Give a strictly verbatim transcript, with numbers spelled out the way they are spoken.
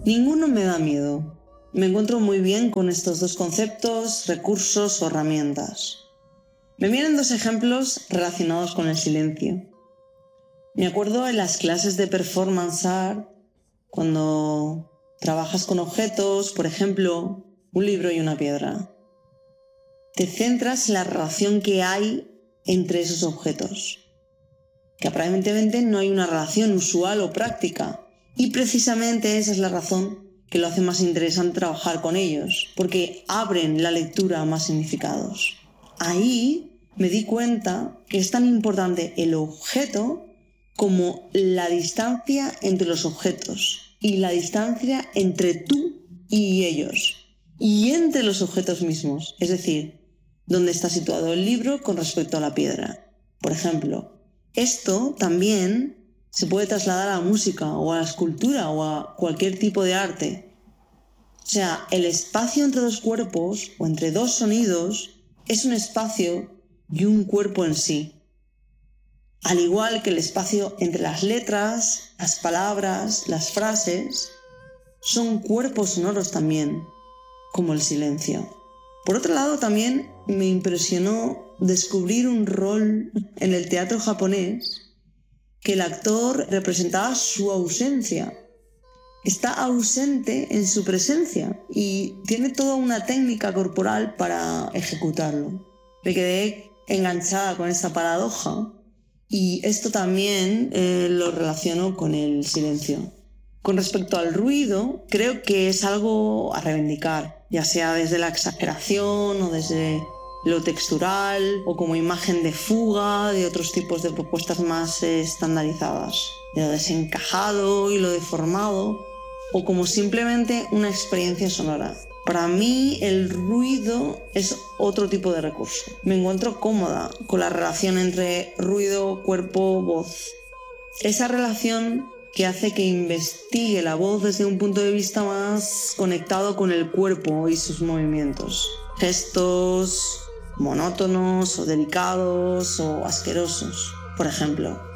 Ninguno me da miedo. Me encuentro muy bien con estos dos conceptos, recursos o herramientas. Me vienen dos ejemplos relacionados con el silencio. Me acuerdo en las clases de performance art, cuando trabajas con objetos, por ejemplo, un libro y una piedra. Te centras en la relación que hay entre esos objetos, que aparentemente no hay una relación usual o práctica, y precisamente esa es la razón que lo hace más interesante trabajar con ellos, porque abren la lectura a más significados. Ahí me di cuenta que es tan importante el objeto como la distancia entre los objetos y la distancia entre tú y ellos y entre los objetos mismos, es decir, dónde está situado el libro con respecto a la piedra. Por ejemplo, esto también se puede trasladar a la música o a la escultura o a cualquier tipo de arte. O sea, el espacio entre dos cuerpos o entre dos sonidos es un espacio y un cuerpo en sí. Al igual que el espacio entre las letras, las palabras, las frases, son cuerpos sonoros también, como el silencio. Por otro lado, también me impresionó descubrir un rol en el teatro japonés que el actor representaba su ausencia. Está ausente en su presencia y tiene toda una técnica corporal para ejecutarlo. Me quedé enganchada con esta paradoja y esto también eh, lo relaciono con el silencio. Con respecto al ruido, creo que es algo a reivindicar, ya sea desde la exageración o desde lo textural o como imagen de fuga de otros tipos de propuestas más eh, estandarizadas, de lo desencajado y lo deformado, o como simplemente una experiencia sonora. Para mí el ruido es otro tipo de recurso. Me encuentro cómoda con la relación entre ruido, cuerpo, voz. Esa relación que hace que investigue la voz desde un punto de vista más conectado con el cuerpo y sus movimientos. Gestos monótonos o delicados o asquerosos, por ejemplo.